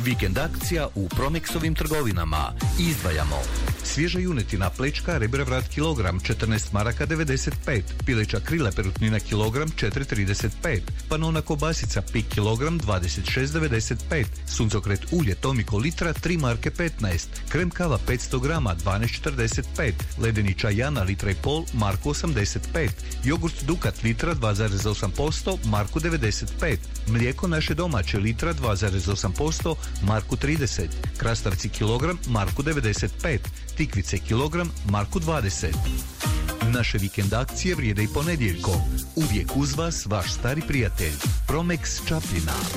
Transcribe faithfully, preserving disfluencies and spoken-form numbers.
Vikend akcija u Promexovim trgovinama. Izdvajamo svježa junetina plečka rebra vrat kilogram četrnaest maraka devedeset pet, pileća krila perutnina kilogram četiri trideset pet, panona kobasica pik kilogram dvadeset šest devedeset pet, suncokret ulje Tomiko litra tri marke petnaest, krem kava petsto grama dvanaest četrdeset pet, ledeni čaj Jana litra i pol marku osamdeset pet, jogurt Dukat litra dva zarez osam posto marku devedeset pet, mlijeko naše domaće litra dva zarez osam posto marku trideset, krastavci kilogram marku devedeset pet, tikvice kilogram marku dvadeset. Naše vikend akcije vrijede i ponedjeljkom. Uvijek uz vas vaš stari prijatelj Promex Čapljina.